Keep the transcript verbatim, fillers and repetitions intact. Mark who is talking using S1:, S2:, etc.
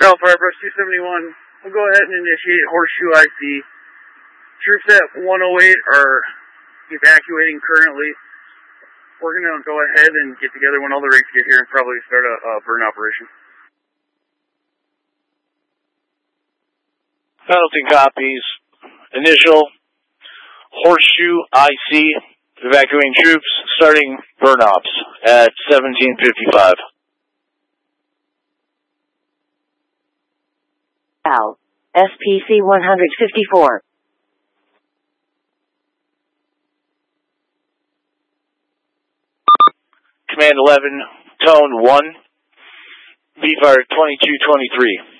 S1: Alpha Airbrush two seventy-one, we'll go ahead and initiate Horseshoe I C. Troops at one oh eight are evacuating currently. We're going to go ahead and get together when all the rigs get here and probably start a, a burn operation.
S2: Pendleton copies. Initial Horseshoe I C, evacuating troops, starting burn ops at seventeen fifty-five.
S3: Al, S P C one fifty-four.
S2: Command eleven, tone one, V fire twenty-two twenty-three.